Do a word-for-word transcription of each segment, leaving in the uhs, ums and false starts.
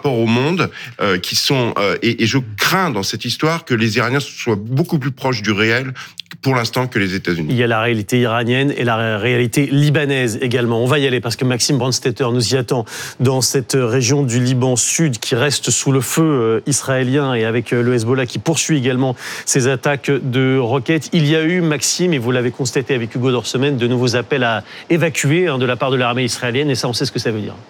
rapport au monde euh, qui sont euh, et, et je crains dans cette histoire que les Iraniens soient beaucoup plus proches du réel pour l'instant que les États-Unis. Il y a la réalité iranienne et la réalité libanaise également. On va y aller parce que Maxime Brandstetter nous y attend dans cette région du Liban Sud qui reste sous le feu israélien et avec le Hezbollah qui poursuit également ses attaques de roquettes. Il y a eu, Maxime, et vous l'avez constaté avec Hugo Dorsemène, de nouveaux appels à évacuer hein, de la part de l'armée israélienne et ça, on sait ce que ça veut dire.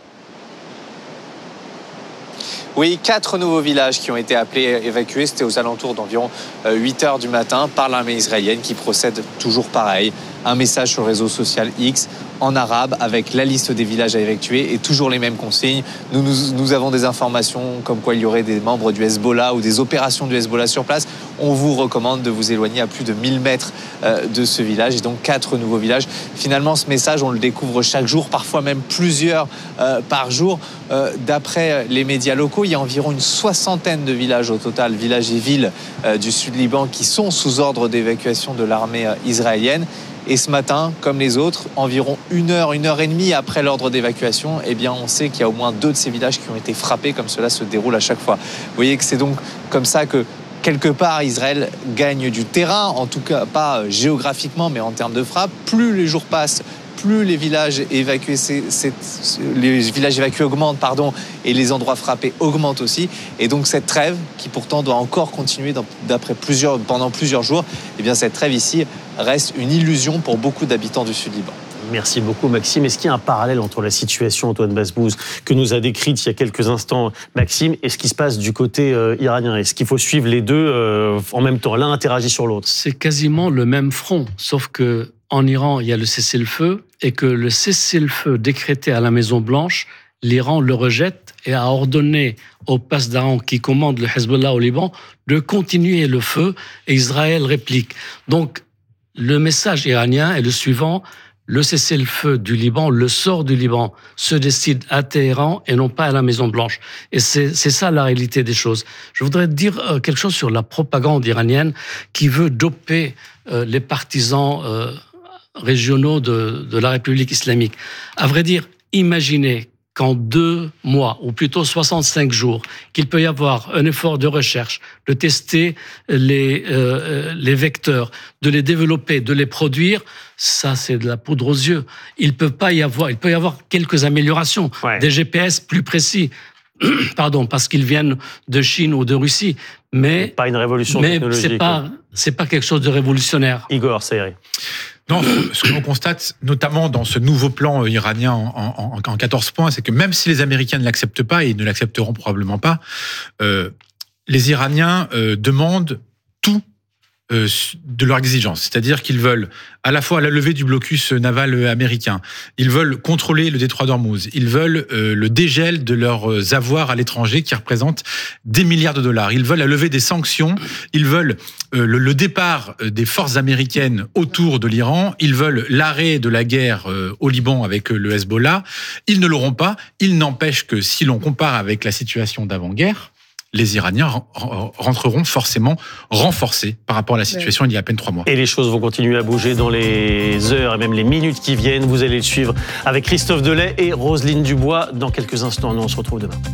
Oui, quatre nouveaux villages qui ont été appelés à évacuer. C'était aux alentours d'environ huit heures du matin par l'armée israélienne qui procède toujours pareil. Un message sur le réseau social X en arabe avec la liste des villages à évacuer et toujours les mêmes consignes. Nous, nous, nous avons des informations comme quoi il y aurait des membres du Hezbollah ou des opérations du Hezbollah sur place. On vous recommande de vous éloigner à plus de mille mètres euh, de ce village. Et donc quatre nouveaux villages. Finalement, ce message, on le découvre chaque jour, parfois même plusieurs euh, par jour. Euh, d'après les médias locaux, il y a environ une soixantaine de villages au total, villages et villes euh, du sud Liban qui sont sous ordre d'évacuation de l'armée euh, israélienne. Et ce matin, comme les autres, environ une heure, une heure et demie après l'ordre d'évacuation, eh bien, on sait qu'il y a au moins deux de ces villages qui ont été frappés, comme cela se déroule à chaque fois. Vous voyez que c'est donc comme ça que, quelque part, Israël gagne du terrain, en tout cas pas géographiquement, mais en termes de frappe. Plus les jours passent, plus les villages évacués, c'est, c'est, les villages évacués augmentent, pardon, et les endroits frappés augmentent aussi. Et donc cette trêve, qui pourtant doit encore continuer dans, d'après plusieurs, pendant plusieurs jours, eh bien cette trêve ici reste une illusion pour beaucoup d'habitants du Sud-Liban. Merci beaucoup Maxime. Est-ce qu'il y a un parallèle entre la situation, Antoine Basbouz, que nous a décrite il y a quelques instants Maxime, et ce qui se passe du côté euh, iranien ? Est-ce qu'il faut suivre les deux euh, en même temps ? L'un interagit sur l'autre. C'est quasiment le même front, sauf que en Iran, il y a le cessez-le-feu, et que le cessez-le-feu décrété à la Maison-Blanche, l'Iran le rejette et a ordonné au Pasdaran qui commande le Hezbollah au Liban de continuer le feu, et Israël réplique. Donc, le message iranien est le suivant: le cessez-le-feu du Liban, le sort du Liban se décide à Téhéran et non pas à la Maison-Blanche. Et c'est, c'est ça la réalité des choses. Je voudrais dire quelque chose sur la propagande iranienne qui veut doper euh, les partisans euh, régionaux de, de la République islamique. À vrai dire, imaginez qu'en deux mois, ou plutôt soixante-cinq jours, qu'il peut y avoir un effort de recherche, de tester les, euh, les vecteurs, de les développer, de les produire, ça c'est de la poudre aux yeux. Il peut pas y avoir, il peut y avoir quelques améliorations, ouais. Des G P S plus précis, pardon, parce qu'ils viennent de Chine ou de Russie, mais pas une révolution mais technologique. c'est pas, c'est pas quelque chose de révolutionnaire. Igor Sayeri. Non, ce que l'on constate, notamment dans ce nouveau plan iranien en, en, en quatorze points, c'est que même si les Américains ne l'acceptent pas, et ils ne l'accepteront probablement pas, euh, les Iraniens euh, demandent tout euh, de leur exigence. C'est-à-dire qu'ils veulent à la fois la levée du blocus naval américain, ils veulent contrôler le détroit d'Ormuz, ils veulent euh, le dégel de leurs avoirs à l'étranger qui représentent des milliards de dollars, ils veulent la levée des sanctions, ils veulent euh, le, le départ des forces américaines autour de l'Iran, ils veulent l'arrêt de la guerre euh, au Liban avec le Hezbollah. Ils ne l'auront pas. Il n'empêche que si l'on compare avec la situation d'avant-guerre, les Iraniens rentreront forcément renforcés par rapport à la situation ouais. il y a à peine trois mois. Et les choses vont continuer à bouger dans les heures et même les minutes qui viennent. Vous allez le suivre avec Christophe Delay et Roselyne Dubois dans quelques instants. Nous, on se retrouve demain.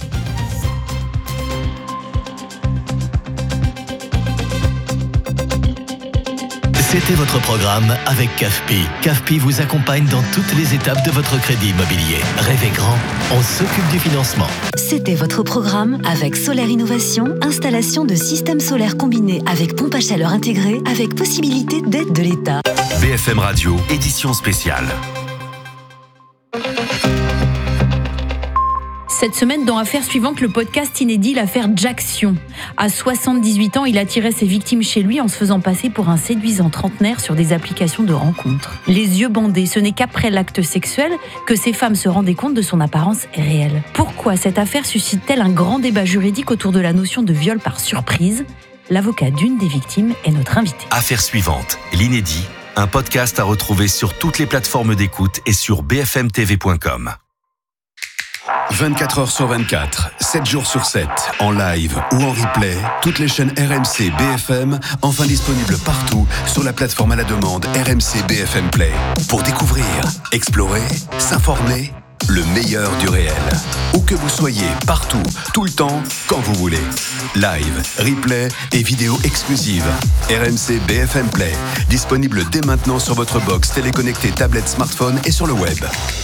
C'était votre programme avec C A F P I. C A F P I vous accompagne dans toutes les étapes de votre crédit immobilier. Rêvez grand, on s'occupe du financement. C'était votre programme avec Solaire Innovation, installation de systèmes solaires combinés avec pompe à chaleur intégrée avec possibilité d'aide de l'État. B F M Radio, édition spéciale. Cette semaine, dans Affaires suivantes, le podcast inédit, l'affaire Jackson. À soixante-dix-huit ans, il attirait ses victimes chez lui en se faisant passer pour un séduisant trentenaire sur des applications de rencontres. Les yeux bandés, ce n'est qu'après l'acte sexuel que ces femmes se rendaient compte de son apparence réelle. Pourquoi cette affaire suscite-t-elle un grand débat juridique autour de la notion de viol par surprise ? L'avocat d'une des victimes est notre invité. Affaires suivantes, l'inédit, un podcast à retrouver sur toutes les plateformes d'écoute et sur b f m t v point com. vingt-quatre heures sur vingt-quatre, sept jours sur sept, en live ou en replay, toutes les chaînes R M C B F M, enfin disponibles partout sur la plateforme à la demande R M C B F M Play. Pour découvrir, explorer, s'informer, le meilleur du réel. Où que vous soyez, partout, tout le temps, quand vous voulez. Live, replay et vidéos exclusives. R M C B F M Play, disponible dès maintenant sur votre box téléconnectée, tablette, smartphone et sur le web.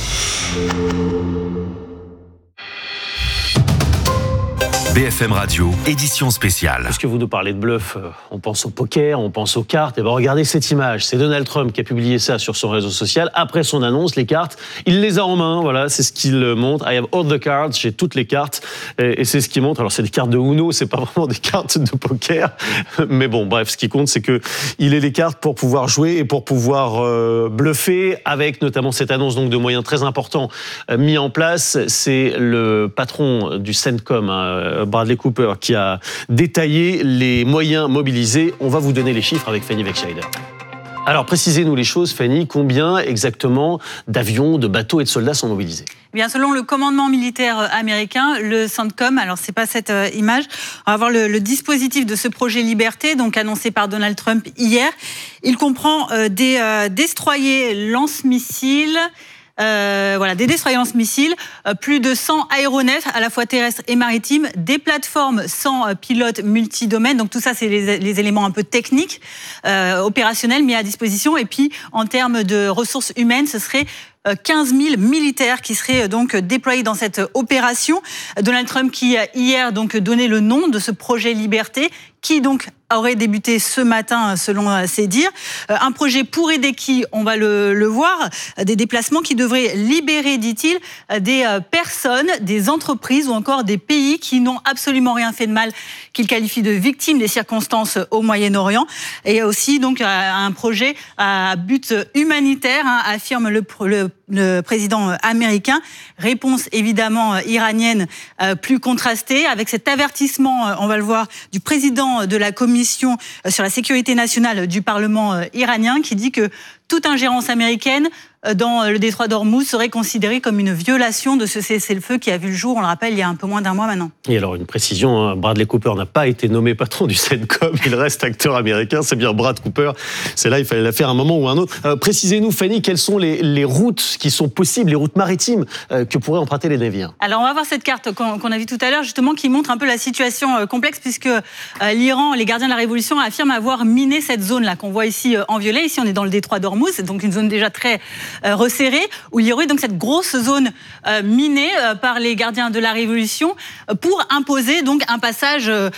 B F M Radio, édition spéciale. Puisque vous nous parlez de bluff, on pense au poker, on pense aux cartes. Et bien regardez cette image, c'est Donald Trump qui a publié ça sur son réseau social. Après son annonce, les cartes, il les a en main, voilà, c'est ce qu'il montre. I have all the cards, j'ai toutes les cartes, et, et c'est ce qu'il montre. Alors c'est des cartes de Uno, c'est pas vraiment des cartes de poker, mais bon, bref, ce qui compte, c'est que il ait les cartes pour pouvoir jouer et pour pouvoir euh, bluffer, avec notamment cette annonce donc de moyens très importants euh, mis en place. C'est le patron du CENTCOM, hein, Bradley Cooper, qui a détaillé les moyens mobilisés. On va vous donner les chiffres avec Fanny Wegscheider. Alors, précisez-nous les choses, Fanny. Combien exactement d'avions, de bateaux et de soldats sont mobilisés ? Eh bien, selon le commandement militaire américain, le CENTCOM, alors c'est pas cette euh, image, on va voir le, le dispositif de ce projet Liberté, donc annoncé par Donald Trump hier. Il comprend euh, des euh, destroyers lance-missiles, Euh, voilà, des destroyers lance-missiles, euh, plus de cent aéronefs à la fois terrestres et maritimes, des plateformes sans euh, pilotes multidomaines. Donc tout ça, c'est les, les éléments un peu techniques, euh, opérationnels mis à disposition. Et puis, en termes de ressources humaines, ce serait quinze mille militaires qui seraient donc déployés dans cette opération. Donald Trump qui hier donc donné le nom de ce projet Liberté, qui donc aurait débuté ce matin selon ses dires. Un projet pour aider qui, on va le, le voir, des déplacements qui devraient libérer, dit-il, des personnes, des entreprises ou encore des pays qui n'ont absolument rien fait de mal, qu'il qualifie de victimes des circonstances au Moyen-Orient. Et aussi donc un projet à but humanitaire, hein, affirme le, le le président américain. Réponse évidemment iranienne euh, plus contrastée, avec cet avertissement, euh, on va le voir, du président de la commission euh, sur la sécurité nationale du Parlement euh, iranien, qui dit que toute ingérence américaine dans le détroit d'Ormuz serait considérée comme une violation de ce cessez-le-feu qui a vu le jour, on le rappelle, il y a un peu moins d'un mois maintenant. Et alors, une précision, hein, Bradley Cooper n'a pas été nommé patron du CENTCOM, il reste acteur américain, c'est bien Brad Cooper. C'est là, il fallait la faire à un moment ou à un autre. Euh, précisez-nous, Fanny, quelles sont les, les routes qui sont possibles, les routes maritimes euh, que pourraient emprunter les navires ? Alors, on va voir cette carte qu'on, qu'on a vue tout à l'heure, justement, qui montre un peu la situation euh, complexe, puisque euh, l'Iran, les gardiens de la Révolution, affirment avoir miné cette zone-là, qu'on voit ici euh, en violet. Ici, on est dans le détroit d'Ormuz, c'est donc une zone déjà très euh, resserrée, où il y aurait donc cette grosse zone euh, minée euh, par les gardiens de la Révolution euh, pour imposer donc un passage euh,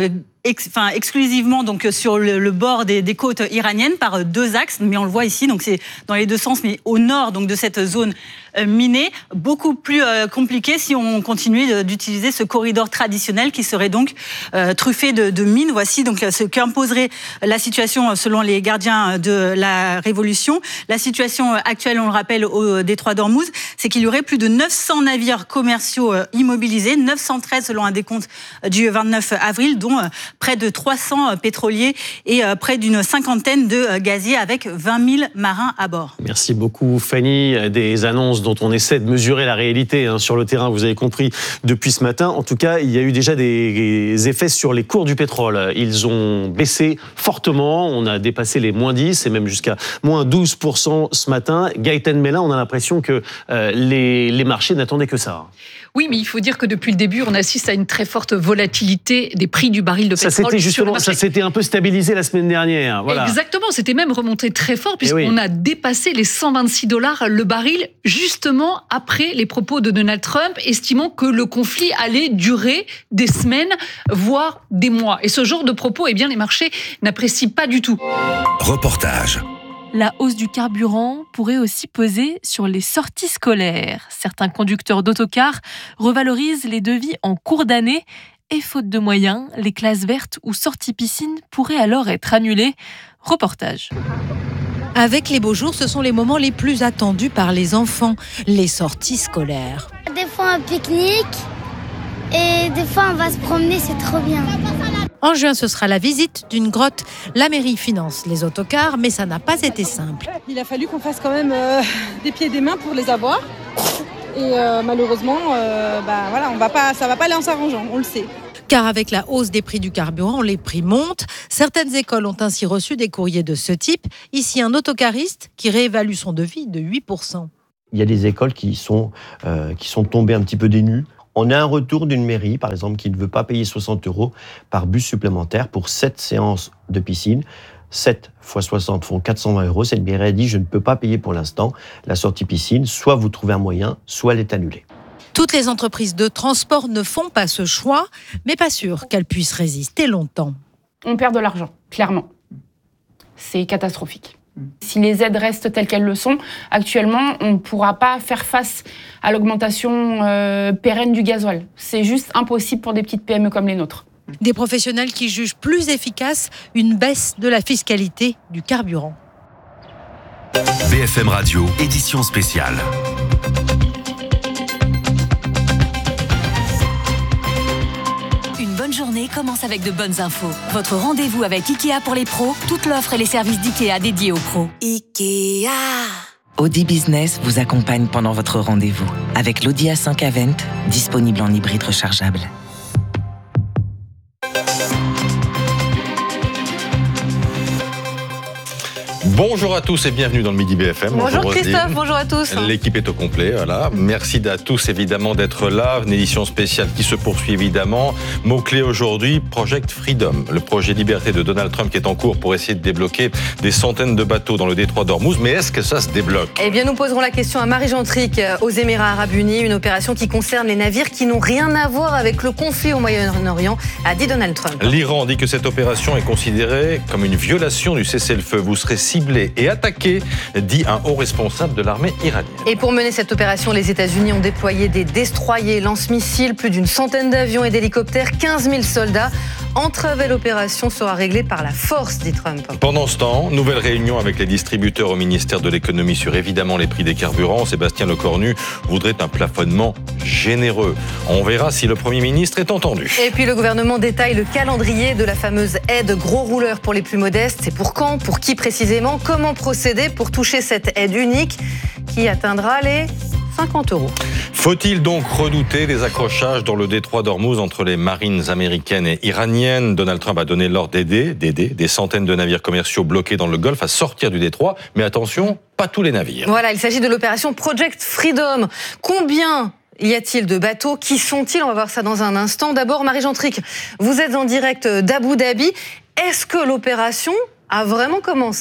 ex, enfin, exclusivement donc sur le, le bord des, des côtes iraniennes par euh, deux axes, mais on le voit ici, donc c'est dans les deux sens, mais au nord donc de cette zone euh, minée, beaucoup plus euh, compliqué si on continuait d'utiliser ce corridor traditionnel qui serait donc euh, truffé de, de mines. Voici donc ce qu'imposerait la situation selon les gardiens de la Révolution. La situation actuelle, on le rappelle, au détroit d'Ormuz, c'est qu'il y aurait plus de neuf cents navires commerciaux immobilisés, neuf cent treize selon un décompte du vingt-neuf avril, dont près de trois cents pétroliers et près d'une cinquantaine de gaziers avec vingt mille marins à bord. Merci beaucoup Fanny. Des annonces dont on essaie de mesurer la réalité hein, sur le terrain, vous avez compris, depuis ce matin. En tout cas, il y a eu déjà des effets sur les cours du pétrole. Ils ont baissé fortement, on a dépassé les moins dix et même jusqu'à moins douze pour cent ce matin. Gaëtan Mélin, on a l'impression que euh, les, les marchés n'attendaient que ça. Oui, mais il faut dire que depuis le début, on assiste à une très forte volatilité des prix du baril de pétrole. Ça s'était justement, ça s'était un peu stabilisé la semaine dernière. Voilà. Exactement, c'était même remonté très fort puisqu'on oui. a dépassé les cent vingt-six dollars le baril justement après les propos de Donald Trump, estimant que le conflit allait durer des semaines, voire des mois. Et ce genre de propos, eh bien, les marchés n'apprécient pas du tout. Reportage. La hausse du carburant pourrait aussi peser sur les sorties scolaires. Certains conducteurs d'autocars revalorisent les devis en cours d'année et faute de moyens, les classes vertes ou sorties piscine pourraient alors être annulées. Reportage. Avec les beaux jours, ce sont les moments les plus attendus par les enfants, les sorties scolaires. Des fois un pique-nique et des fois on va se promener, c'est trop bien. En juin, ce sera la visite d'une grotte. La mairie finance les autocars, mais ça n'a pas été simple. Il a fallu qu'on fasse quand même euh, des pieds et des mains pour les avoir. Et euh, malheureusement, euh, bah, voilà, on va pas, ça ne va pas aller en s'arrangeant, on le sait. Car avec la hausse des prix du carburant, les prix montent. Certaines écoles ont ainsi reçu des courriers de ce type. Ici, un autocariste qui réévalue son devis de huit pour cent. il y a des écoles qui sont, euh, qui sont tombées un petit peu des nues. On a un retour d'une mairie, par exemple, qui ne veut pas payer soixante euros par bus supplémentaire pour sept séances de piscine. sept fois soixante font quatre cent vingt euros. Cette mairie a dit, je ne peux pas payer pour l'instant la sortie piscine. Soit vous trouvez un moyen, soit elle est annulée. Toutes les entreprises de transport ne font pas ce choix, mais pas sûr qu'elles puissent résister longtemps. On perd de l'argent, clairement. C'est catastrophique. Si les aides restent telles qu'elles le sont, actuellement, on ne pourra pas faire face à l'augmentation euh, pérenne du gasoil. C'est juste impossible pour des petites P M E comme les nôtres. Des professionnels qui jugent plus efficace une baisse de la fiscalité du carburant. B F M Radio, édition spéciale. Une bonne journée commence avec de bonnes infos. Votre rendez-vous avec Ikea pour les pros, toute l'offre et les services d'Ikea dédiés aux pros. Ikea. Audi Business vous accompagne pendant votre rendez-vous avec l'Audi A cinq Avant, disponible en hybride rechargeable. Bonjour à tous et bienvenue dans le Midi B F M. Bonjour, bonjour Christophe, bonjour à tous. L'équipe est au complet, voilà. Merci à tous évidemment d'être là. Une édition spéciale qui se poursuit évidemment. Mot-clé aujourd'hui, Project Freedom, le projet liberté de Donald Trump qui est en cours pour essayer de débloquer des centaines de bateaux dans le détroit d'Ormuz. Mais est-ce que ça se débloque ? Eh bien, nous poserons la question à Marie-Jean Tric aux Émirats Arabes Unis, une opération qui concerne les navires qui n'ont rien à voir avec le conflit au Moyen-Orient, a dit Donald Trump. L'Iran dit que cette opération est considérée comme une violation du cessez-le-feu. Vous serez ciblé et attaqué, dit un haut responsable de l'armée iranienne. Et pour mener cette opération, les États-Unis ont déployé des destroyers, lance-missiles, plus d'une centaine d'avions et d'hélicoptères, quinze mille soldats. Entraver l'opération sera réglée par la force, dit Trump. Pendant ce temps, nouvelle réunion avec les distributeurs au ministère de l'économie sur évidemment les prix des carburants. Sébastien Lecornu voudrait un plafonnement généreux. On verra si le Premier ministre est entendu. Et puis le gouvernement détaille le calendrier de la fameuse aide gros rouleur pour les plus modestes. C'est pour quand ? Pour qui précisément ? Comment procéder pour toucher cette aide unique qui atteindra les cinquante euros. Faut-il donc redouter des accrochages dans le détroit d'Ormuz entre les marines américaines et iraniennes ? Donald Trump a donné l'ordre d'aider, d'aider des centaines de navires commerciaux bloqués dans le Golfe à sortir du détroit. Mais attention, pas tous les navires. Voilà, il s'agit de l'opération Project Freedom. Combien y a-t-il de bateaux ? Qui sont-ils ? On va voir ça dans un instant. D'abord, Marie-Jean Tric, vous êtes en direct d'Abu Dhabi. Est-ce que l'opération a vraiment commencé ?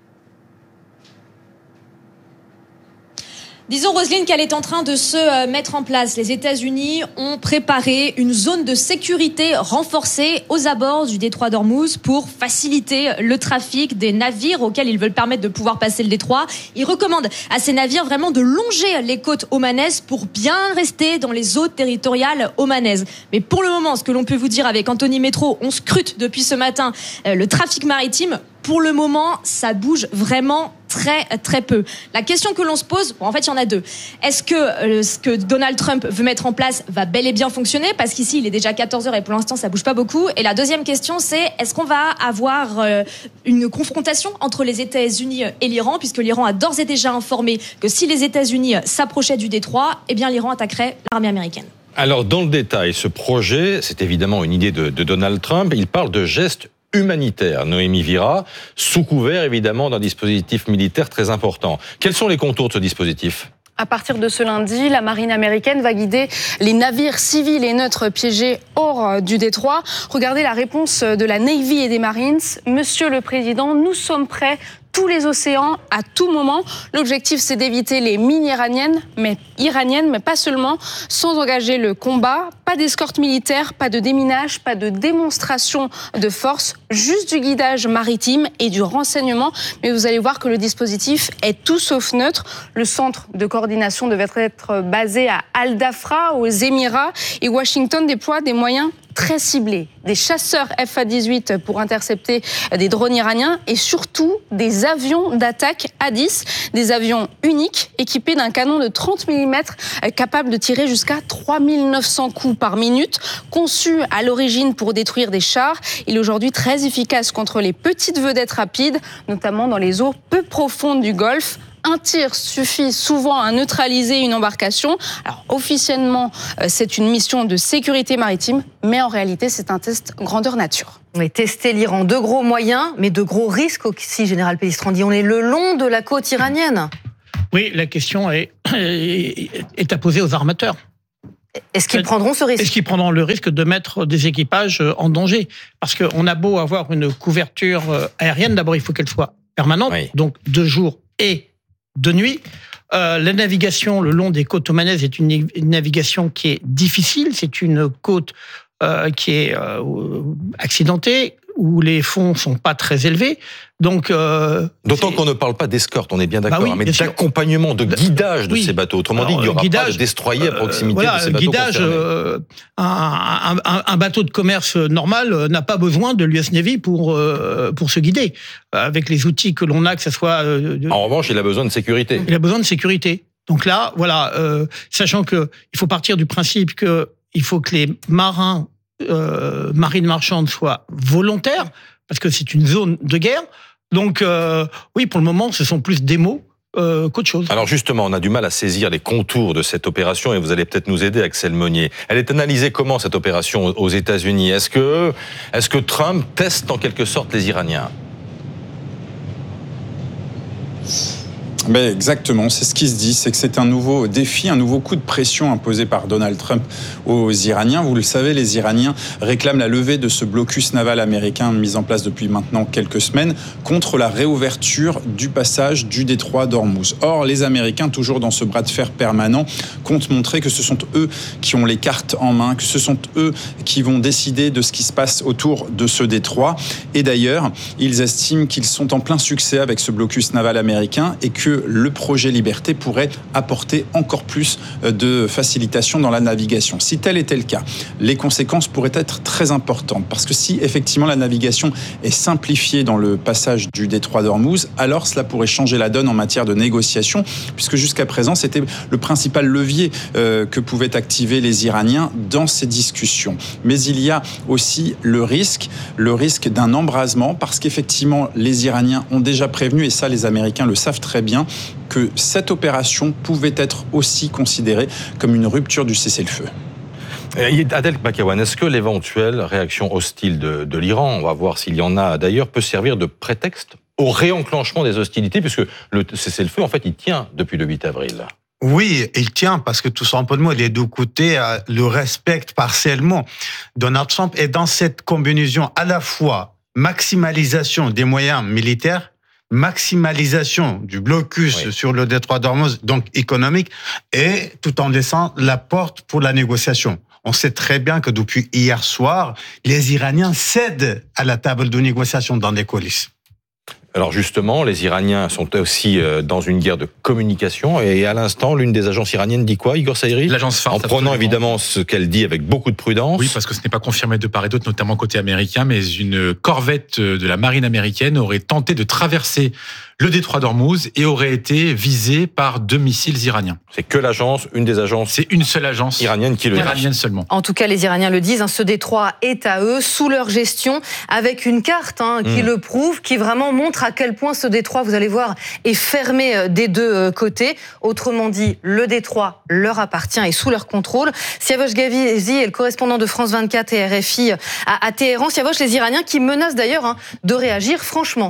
Disons, Roselyne, qu'elle est en train de se mettre en place. Les États-Unis ont préparé une zone de sécurité renforcée aux abords du détroit d'Ormuz pour faciliter le trafic des navires auxquels ils veulent permettre de pouvoir passer le détroit. Ils recommandent à ces navires vraiment de longer les côtes omanaises pour bien rester dans les eaux territoriales omanaises. Mais pour le moment, ce que l'on peut vous dire avec Anthony Métro, on scrute depuis ce matin le trafic maritime. Pour le moment, ça bouge vraiment très très peu. La question que l'on se pose, bon, en fait il y en a deux. Est-ce que euh, ce que Donald Trump veut mettre en place va bel et bien fonctionner ? Parce qu'ici il est déjà quatorze heures et pour l'instant ça bouge pas beaucoup. Et la deuxième question c'est, est-ce qu'on va avoir euh, une confrontation entre les États-Unis et l'Iran ? Puisque l'Iran a d'ores et déjà informé que si les États-Unis s'approchaient du détroit, eh bien l'Iran attaquerait l'armée américaine. Alors dans le détail, ce projet, c'est évidemment une idée de, de Donald Trump. Il parle de gestes humanitaire, Noémie Vira, sous couvert évidemment d'un dispositif militaire très important. Quels sont les contours de ce dispositif ? À partir de ce lundi, la marine américaine va guider les navires civils et neutres piégés hors du détroit. Regardez la réponse de la Navy et des Marines. Monsieur le Président, nous sommes prêts. Tous les océans, à tout moment. L'objectif, c'est d'éviter les mines iraniennes, mais iraniennes, mais pas seulement, sans engager le combat. Pas d'escorte militaire, pas de déminage, pas de démonstration de force, juste du guidage maritime et du renseignement. Mais vous allez voir que le dispositif est tout sauf neutre. Le centre de coordination devait être basé à Al Dhafra, aux Émirats, et Washington déploie des moyens très ciblés, des chasseurs F A dix-huit pour intercepter des drones iraniens et surtout des avions d'attaque A dix, des avions uniques équipés d'un canon de trente millimètres capable de tirer jusqu'à trois mille neuf cents coups par minute. Conçu à l'origine pour détruire des chars, il est aujourd'hui très efficace contre les petites vedettes rapides, notamment dans les eaux peu profondes du Golfe. Un tir suffit souvent à neutraliser une embarcation. Alors officiellement, c'est une mission de sécurité maritime, mais en réalité, c'est un test grandeur nature. Oui, tester l'Iran, de gros moyens, mais de gros risques aussi, Général Pellistrandi. On est le long de la côte iranienne. Oui, la question est, est à poser aux armateurs. Est-ce qu'ils prendront ce risque ? Est-ce qu'ils prendront le risque de mettre des équipages en danger ? Parce qu'on a beau avoir une couverture aérienne, d'abord il faut qu'elle soit permanente, oui. donc de jour et de nuit. Euh, la navigation le long des côtes omanaises est une, une navigation qui est difficile. C'est une côte euh, qui est euh, accidentée, où les fonds sont pas très élevés. Donc, euh, D'autant qu'on ne parle pas d'escorte, on est bien d'accord, bah oui, mais d'accompagnement, de guidage de oui. ces bateaux. Autrement Alors, dit, il n'y aura guidage, pas de destroyer à proximité euh, voilà, de ces bateaux guidage, euh, un, un, un bateau de commerce normal euh, n'a pas besoin de l'U S Navy pour, euh, pour se guider. Avec les outils que l'on a, que ce soit... Euh, de... En revanche, il a besoin de sécurité. Il a besoin de sécurité. Donc là, voilà, euh, sachant qu'il faut partir du principe qu'il faut que les marins, euh, marines marchandes soient volontaires, parce que c'est une zone de guerre. Donc, euh, oui, pour le moment, ce sont plus des mots euh, qu'autre chose. Alors justement, on a du mal à saisir les contours de cette opération et vous allez peut-être nous aider, Axel Monnier. Elle est analysée comment, cette opération aux États-Unis ? Est-ce que, est-ce que Trump teste en quelque sorte les Iraniens ? Ben exactement, c'est ce qui se dit, c'est que c'est un nouveau défi, un nouveau coup de pression imposé par Donald Trump aux Iraniens. Vous le savez, les Iraniens réclament la levée de ce blocus naval américain mis en place depuis maintenant quelques semaines contre la réouverture du passage du détroit d'Ormuz. Or, les Américains, toujours dans ce bras de fer permanent, comptent montrer que ce sont eux qui ont les cartes en main, que ce sont eux qui vont décider de ce qui se passe autour de ce détroit. Et d'ailleurs, ils estiment qu'ils sont en plein succès avec ce blocus naval américain et que le projet Liberté pourrait apporter encore plus de facilitation dans la navigation. Si tel était le cas, les conséquences pourraient être très importantes, parce que si effectivement la navigation est simplifiée dans le passage du détroit d'Ormuz, alors cela pourrait changer la donne en matière de négociation, puisque jusqu'à présent c'était le principal levier euh, que pouvaient activer les Iraniens dans ces discussions. Mais il y a aussi le risque, le risque d'un embrasement, parce qu'effectivement les Iraniens ont déjà prévenu, et ça les Américains le savent très bien, que cette opération pouvait être aussi considérée comme une rupture du cessez-le-feu. Adel Bakawan, est-ce que l'éventuelle réaction hostile de, de l'Iran, on va voir s'il y en a d'ailleurs, peut servir de prétexte au réenclenchement des hostilités, puisque le cessez-le-feu, en fait, il tient depuis le huit avril. Oui, il tient parce que tout simplement, les deux côtés le respectent partiellement. Donald Trump est dans cette combinaison à la fois maximalisation des moyens militaires, maximalisation du blocus oui. sur le détroit d'Ormuz, donc économique, et tout en laissant la porte pour la négociation. On sait très bien que depuis hier soir, les Iraniens cèdent à la table de négociation dans les coulisses. Alors justement, les Iraniens sont aussi dans une guerre de communication, et à l'instant, l'une des agences iraniennes dit quoi, Igor Saïri ? L'agence Fars. En prenant évidemment ce qu'elle dit avec beaucoup de prudence. Oui, parce que ce n'est pas confirmé de part et d'autre, notamment côté américain, mais une corvette de la marine américaine aurait tenté de traverser le détroit d'Ormuz et aurait été visée par deux missiles iraniens. C'est que l'agence, une des agences. C'est une seule agence iranienne qui le dit. Iranienne seulement. En tout cas, les Iraniens le disent, hein, ce détroit est à eux, sous leur gestion, avec une carte hein, qui mmh. le prouve, qui vraiment montre à quel point ce détroit, vous allez voir, est fermé des deux côtés. Autrement dit, le détroit leur appartient et sous leur contrôle. Siavosh Gavizi est le correspondant de France vingt-quatre et R F I à, à Téhéran. Siavosh, les Iraniens qui menacent d'ailleurs hein, de réagir franchement.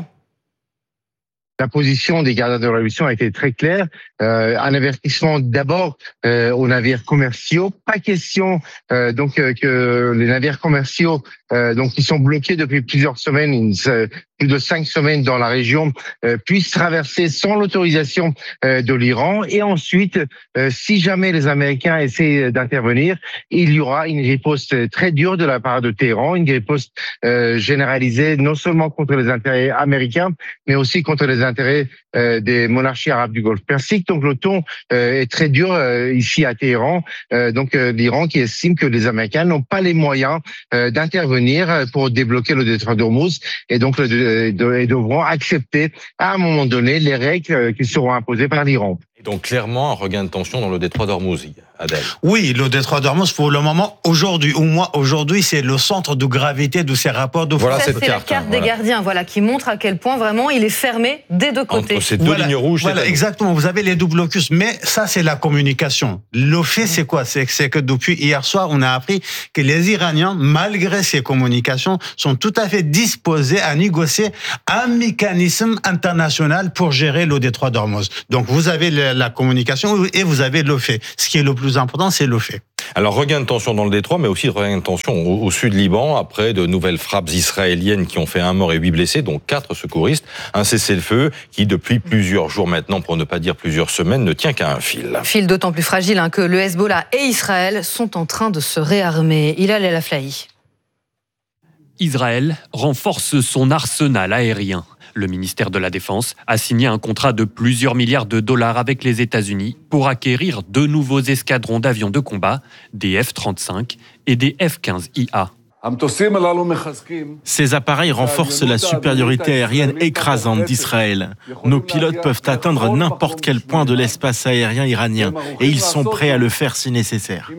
La position des gardiens de la révolution a été très claire. Euh, un avertissement d'abord euh, aux navires commerciaux. Pas question euh, donc euh, que les navires commerciaux euh, donc qui sont bloqués depuis plusieurs semaines, une, plus de cinq semaines dans la région, euh, puissent traverser sans l'autorisation euh, de l'Iran. Et ensuite, euh, si jamais les Américains essaient d'intervenir, il y aura une riposte très dure de la part de Téhéran, une riposte euh, généralisée non seulement contre les intérêts américains, mais aussi contre les intérêts euh, des monarchies arabes du Golfe Persique. Donc le ton euh, est très dur euh, ici à Téhéran. Euh, donc euh, l'Iran qui estime que les Américains n'ont pas les moyens euh, d'intervenir pour débloquer le détroit d'Ormuz et donc le, de, de, et devront accepter à un moment donné les règles qui seront imposées par l'Iran. Et donc clairement un regain de tension dans le détroit d'Ormuz, Adèle. Oui, le détroit d'Ormuz pour le moment, aujourd'hui, au moins aujourd'hui, c'est le centre de gravité de ces rapports de force. Voilà, c'est la carte hein, des voilà. gardiens, voilà, qui montre à quel point vraiment il est fermé des deux côtés. Entre ces deux voilà, lignes rouges. Voilà, exactement. Vous avez les deux blocus, mais ça c'est la communication. Le fait, mmh. c'est quoi ? C'est, c'est que depuis hier soir, on a appris que les Iraniens, malgré ces communications, sont tout à fait disposés à négocier un mécanisme international pour gérer le détroit d'Ormuz. Donc vous avez le avez la communication et vous avez le fait. Ce qui est le plus important, c'est le fait. Alors, regain de tension dans le détroit, mais aussi regain de tension au, au sud Liban, après de nouvelles frappes israéliennes qui ont fait un mort et huit blessés, dont quatre secouristes. Un cessez-le-feu qui, depuis plusieurs jours maintenant, pour ne pas dire plusieurs semaines, ne tient qu'à un fil. Fil d'autant plus fragile hein, que le Hezbollah et Israël sont en train de se réarmer. Hilal El Aflahi. Israël renforce son arsenal aérien. Le ministère de la Défense a signé un contrat de plusieurs milliards de dollars avec les États-Unis pour acquérir deux nouveaux escadrons d'avions de combat, des F trente-cinq et des F quinze I A. Ces appareils renforcent la supériorité aérienne écrasante d'Israël. Nos pilotes peuvent atteindre n'importe quel point de l'espace aérien iranien et ils sont prêts à le faire si nécessaire.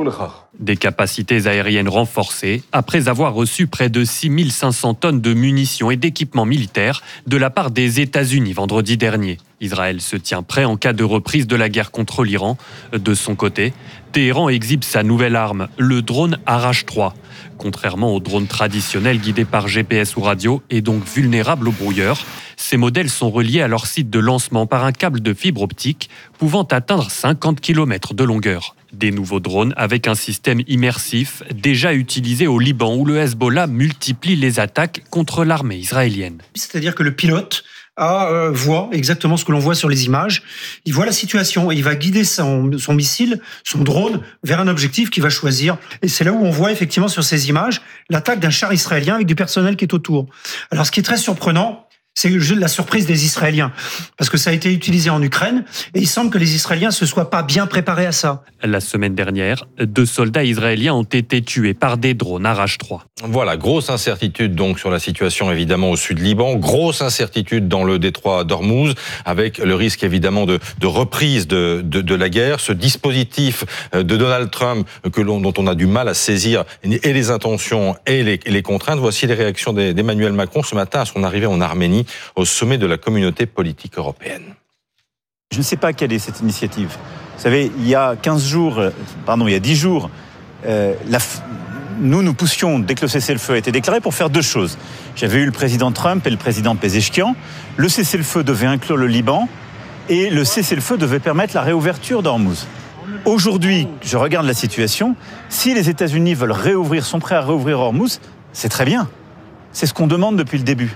Des capacités aériennes renforcées après avoir reçu près de six mille cinq cents tonnes de munitions et d'équipements militaires de la part des États-Unis vendredi dernier. Israël se tient prêt en cas de reprise de la guerre contre l'Iran. De son côté, Téhéran exhibe sa nouvelle arme, le drone Arash trois. Contrairement aux drones traditionnels guidés par G P S ou radio et donc vulnérables aux brouilleurs, ces modèles sont reliés à leur site de lancement par un câble de fibre optique pouvant atteindre cinquante kilomètres de longueur. Des nouveaux drones avec un système immersif déjà utilisé au Liban où le Hezbollah multiplie les attaques contre l'armée israélienne. C'est-à-dire que le pilote a, euh, voit exactement ce que l'on voit sur les images. Il voit la situation et il va guider son, son missile, son drone, vers un objectif qu'il va choisir. Et c'est là où on voit effectivement sur ces images l'attaque d'un char israélien avec du personnel qui est autour. Alors ce qui est très surprenant, c'est la surprise des Israéliens, parce que ça a été utilisé en Ukraine, et il semble que les Israéliens ne se soient pas bien préparés à ça. La semaine dernière, deux soldats israéliens ont été tués par des drones Arash trois. Voilà, grosse incertitude donc sur la situation évidemment au sud Liban, grosse incertitude dans le détroit d'Ormuz, avec le risque évidemment de, de reprise de, de, de la guerre, ce dispositif de Donald Trump que l'on, dont on a du mal à saisir et les intentions et les, et les contraintes. Voici les réactions d'Emmanuel Macron ce matin à son arrivée en Arménie, au sommet de la communauté politique européenne. Je ne sais pas quelle est cette initiative. Vous savez, il y a quinze jours, pardon, il y a dix jours, euh, la, nous, nous poussions, dès que le cessez-le-feu a été déclaré, pour faire deux choses. J'avais eu le président Trump et le président Pezeshkian. Le cessez-le-feu devait inclure le Liban et le cessez-le-feu devait permettre la réouverture d'Ormuz. Aujourd'hui, je regarde la situation. Si les États-Unis veulent réouvrir, sont prêts à réouvrir Ormuz, c'est très bien. C'est ce qu'on demande depuis le début.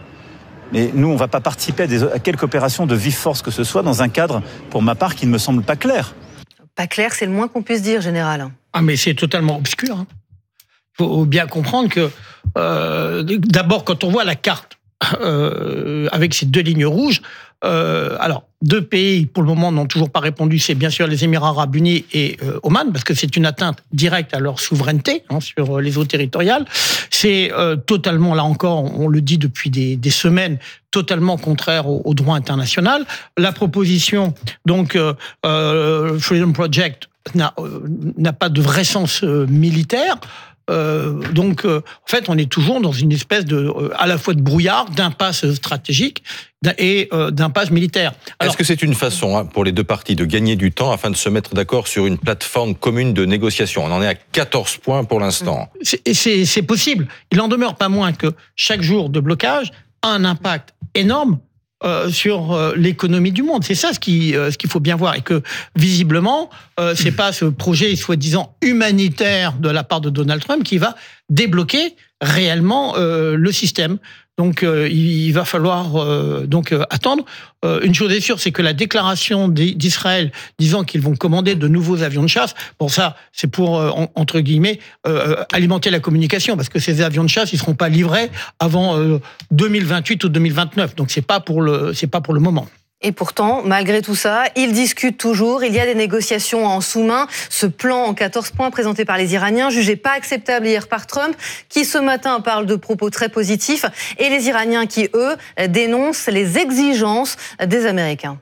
Mais nous, on ne va pas participer à, des, à quelque opération de vive force que ce soit dans un cadre, pour ma part, qui ne me semble pas clair. Pas clair, c'est le moins qu'on puisse dire, général. Ah, mais c'est totalement obscur. Il hein. faut bien comprendre que, euh, d'abord, quand on voit la carte euh, avec ces deux lignes rouges, euh, alors, deux pays, pour le moment, n'ont toujours pas répondu, c'est bien sûr les Émirats arabes unis et euh, Oman, parce que c'est une atteinte directe à leur souveraineté hein, sur les eaux territoriales. C'est euh, totalement, là encore, on le dit depuis des, des semaines, totalement contraire au, au droit international. La proposition, donc, euh, euh, Freedom Project n'a, euh, n'a pas de vrai sens euh, militaire. Euh, donc, euh, en fait, on est toujours dans une espèce de, euh, à la fois de brouillard, d'impasse stratégique et euh, d'impasse militaire. Alors, est-ce que c'est une façon hein, pour les deux parties de gagner du temps afin de se mettre d'accord sur une plateforme commune de négociation? On en est à quatorze points pour l'instant. C'est, c'est, c'est possible. Il en demeure pas moins que chaque jour de blocage a un impact énorme Euh, sur euh, l'économie du monde. C'est ça ce qui, euh, ce qu'il faut bien voir. Et que, visiblement, euh, c'est pas ce projet soi-disant humanitaire de la part de Donald Trump qui va débloquer réellement euh, le système. Donc, euh, il va falloir euh, donc euh, attendre. Euh, une chose est sûre, c'est que la déclaration d'Israël disant qu'ils vont commander de nouveaux avions de chasse, bon ça, c'est pour euh, entre guillemets euh, alimenter la communication, parce que ces avions de chasse, ils seront pas livrés avant euh, deux mille vingt-huit ou deux mille vingt-neuf. Donc c'est pas pour le, c'est pas pour le moment. Et pourtant, malgré tout ça, ils discutent toujours. Il y a des négociations en sous-main. Ce plan en quatorze points présenté par les Iraniens, jugé pas acceptable hier par Trump, qui ce matin parle de propos très positifs, et les Iraniens qui, eux, dénoncent les exigences des Américains.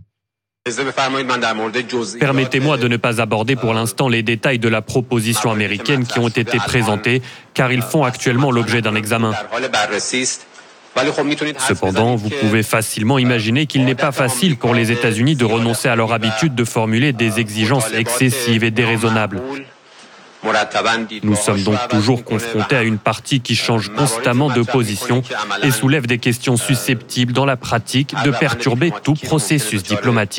Permettez-moi de ne pas aborder pour l'instant les détails de la proposition américaine qui ont été présentés, car ils font actuellement l'objet d'un examen. Cependant, vous pouvez facilement imaginer qu'il n'est pas facile pour les États-Unis de renoncer à leur habitude de formuler des exigences excessives et déraisonnables. Nous sommes donc toujours confrontés à une partie qui change constamment de position et soulève des questions susceptibles dans la pratique de perturber tout processus diplomatique.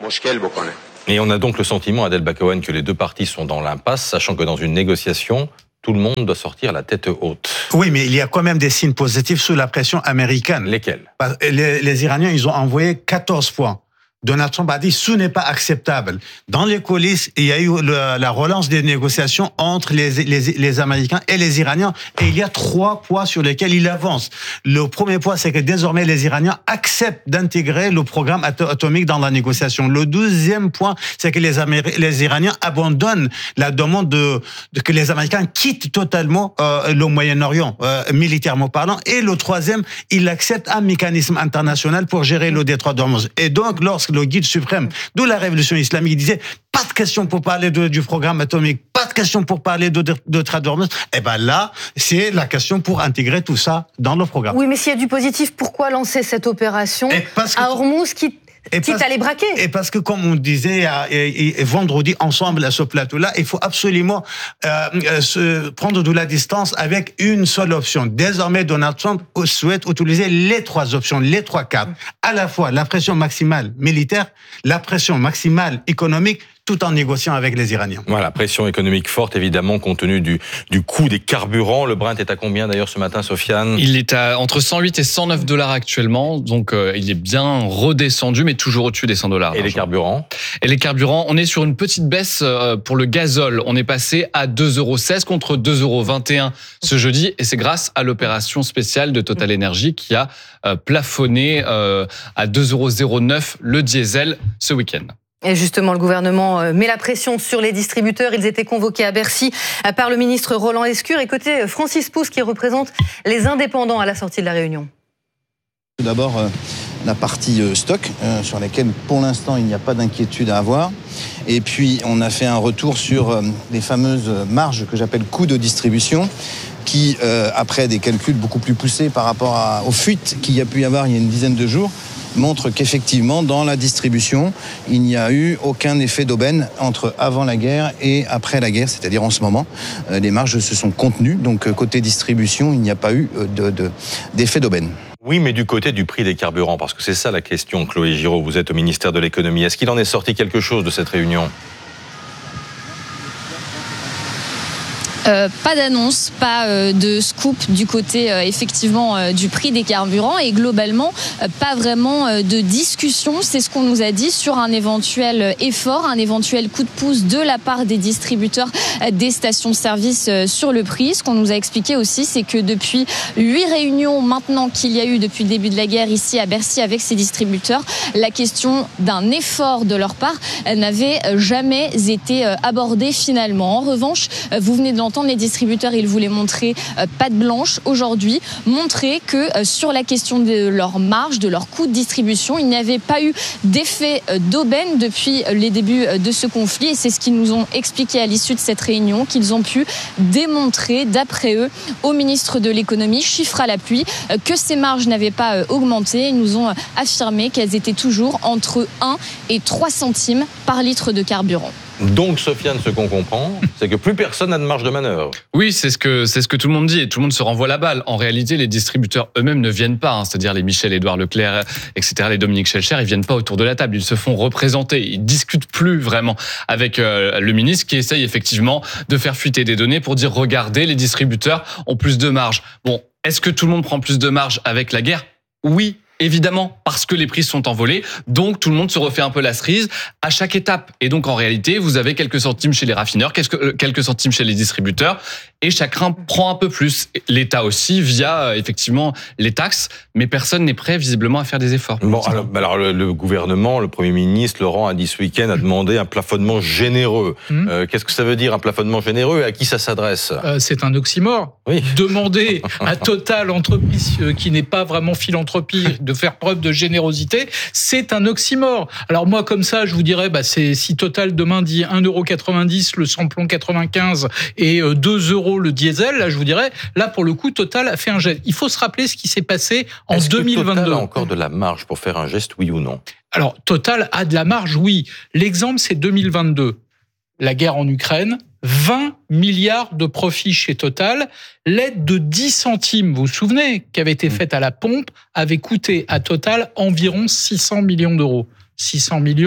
Et on a donc le sentiment, Adel Bakaouen, que les deux parties sont dans l'impasse, sachant que dans une négociation, tout le monde doit sortir la tête haute. Oui, mais il y a quand même des signes positifs sous la pression américaine. Lesquels ? les, les Iraniens, ils ont envoyé quatorze points. Donald Trump a dit ce n'est pas acceptable. Dans les coulisses, il y a eu le, la relance des négociations entre les, les, les Américains et les Iraniens. Et il y a trois points sur lesquels il avance. Le premier point, c'est que désormais les Iraniens acceptent d'intégrer le programme atomique dans la négociation. Le deuxième point, c'est que les, Améri- les Iraniens abandonnent la demande de, de que les Américains quittent totalement euh, le Moyen-Orient, euh, militairement parlant. Et le troisième, ils acceptent un mécanisme international pour gérer le détroit d'Ormuz. Et donc, lorsque le guide suprême de la révolution islamique disait pas de question pour parler de, du programme atomique, pas de question pour parler de, de, de trade d'Ormuz, et ben là, c'est la question pour intégrer tout ça dans le programme. Oui, mais s'il y a du positif, pourquoi lancer cette opération à Hormuz qui... Et Quitte parce, à les braquer. Et parce que, comme on disait euh, et, et vendredi ensemble à ce plateau-là, il faut absolument euh, se prendre de la distance avec une seule option. Désormais, Donald Trump souhaite utiliser les trois options, les trois cadres. À la fois la pression maximale militaire, la pression maximale économique, tout en négociant avec les Iraniens. Voilà, pression économique forte, évidemment, compte tenu du, du coût des carburants. Le Brent est à combien, d'ailleurs, ce matin, Sofiane ? Il est à entre cent huit et cent neuf dollars actuellement, donc euh, il est bien redescendu, mais toujours au-dessus des cent dollars. Et les carburants ? Et les carburants, on est sur une petite baisse euh, pour le gazole. On est passé à deux euros seize contre deux euros vingt et un ce jeudi, et c'est grâce à l'opération spéciale de Total Energy qui a euh, plafonné euh, à deux euros zéro neuf le diesel ce week-end. Et justement, le gouvernement met la pression sur les distributeurs. Ils étaient convoqués à Bercy par le ministre Roland Lescure. Et côté Francis Pousse, qui représente les indépendants à la sortie de la réunion. Tout d'abord, la partie stock, sur laquelle, pour l'instant, il n'y a pas d'inquiétude à avoir. Et puis, on a fait un retour sur les fameuses marges que j'appelle coûts de distribution, qui, après des calculs beaucoup plus poussés par rapport à, aux fuites qu'il y a pu y avoir il y a une dizaine de jours, montre qu'effectivement, dans la distribution, il n'y a eu aucun effet d'aubaine entre avant la guerre et après la guerre, c'est-à-dire en ce moment. Les marges se sont contenues, donc côté distribution, il n'y a pas eu de, de, d'effet d'aubaine. Oui, mais du côté du prix des carburants, parce que c'est ça la question, Chloé Giraud, vous êtes au ministère de l'économie. Est-ce qu'il en est sorti quelque chose de cette réunion ? Euh, pas d'annonce, pas euh, de scoop du côté euh, effectivement euh, du prix des carburants et globalement euh, pas vraiment euh, de discussion. C'est ce qu'on nous a dit sur un éventuel effort, un éventuel coup de pouce de la part des distributeurs euh, des stations-service euh, sur le prix. Ce qu'on nous a expliqué aussi, c'est que depuis huit réunions maintenant qu'il y a eu depuis le début de la guerre ici à Bercy avec ces distributeurs, la question d'un effort de leur part euh, n'avait jamais été euh, abordée finalement. En revanche, euh, vous venez de l'entendre, les distributeurs, ils voulaient montrer euh, patte blanche aujourd'hui, montrer que euh, sur la question de leur marge, de leur coût de distribution, il n'y avait pas eu d'effet euh, d'aubaine depuis euh, les débuts euh, de ce conflit. Et c'est ce qu'ils nous ont expliqué à l'issue de cette réunion, qu'ils ont pu démontrer, d'après eux, au ministre de l'économie, chiffre à l'appui, euh, que ces marges n'avaient pas euh, augmenté. Ils nous ont euh, affirmé qu'elles étaient toujours entre un et trois centimes par litre de carburant. Donc, Sofiane, ce qu'on comprend, c'est que plus personne n'a de marge de manœuvre. Oui, c'est ce que c'est ce que tout le monde dit et tout le monde se renvoie la balle. En réalité, les distributeurs eux-mêmes ne viennent pas, hein, c'est-à-dire les Michel-Édouard Leclerc, et cetera, les Dominique Schelcher, ils viennent pas autour de la table, ils se font représenter, ils discutent plus vraiment avec euh, le ministre qui essaye effectivement de faire fuiter des données pour dire regardez, les distributeurs ont plus de marge. Bon, est-ce que tout le monde prend plus de marge avec la guerre ? Oui. Évidemment, parce que les prix sont envolés, donc tout le monde se refait un peu la cerise à chaque étape. Et donc en réalité, vous avez quelques centimes chez les raffineurs, quelques, quelques centimes chez les distributeurs, et chacun prend un peu plus. L'État aussi, via effectivement les taxes, mais personne n'est prêt visiblement à faire des efforts. Bon, alors, alors le, le gouvernement, le Premier ministre, Laurent, a dit ce week-end, a demandé un plafonnement généreux. Mmh. Euh, qu'est-ce que ça veut dire un plafonnement généreux et à qui ça s'adresse ? euh, C'est un oxymore. Oui. Demander à Total, entreprise qui n'est pas vraiment philanthropie, de faire preuve de générosité, c'est un oxymore. Alors moi, comme ça, je vous dirais, bah, c'est, si Total demain dit un euro quatre-vingt-dix le samplon quatre-vingt-quinze et deux euros le diesel, là je vous dirais, là pour le coup, Total a fait un geste. Il faut se rappeler ce qui s'est passé en Est-ce deux mille vingt-deux. Que Total a encore de la marge pour faire un geste, oui ou non ? Alors Total a de la marge, oui. L'exemple, c'est deux mille vingt-deux. La guerre en Ukraine, vingt milliards de profits chez Total. L'aide de dix centimes, vous vous souvenez, qui avait été faite à la pompe, avait coûté à Total environ six cents millions d'euros. six cents millions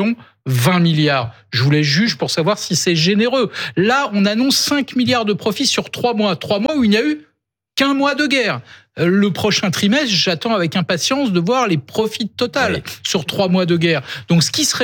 vingt milliards. Je vous les juge pour savoir si c'est généreux. Là, on annonce cinq milliards de profits sur trois mois. Trois mois où il n'y a eu qu'un mois de guerre. Le prochain trimestre, j'attends avec impatience de voir les profits total oui. sur trois mois de guerre. Donc, ce qui serait